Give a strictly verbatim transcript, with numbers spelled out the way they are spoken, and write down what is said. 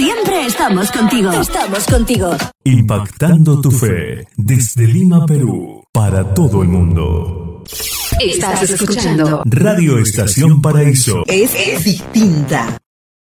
Siempre estamos contigo. Estamos contigo. Impactando tu fe desde Lima, Perú, para todo el mundo. Estás escuchando Radio Estación Paraíso. Es, es distinta.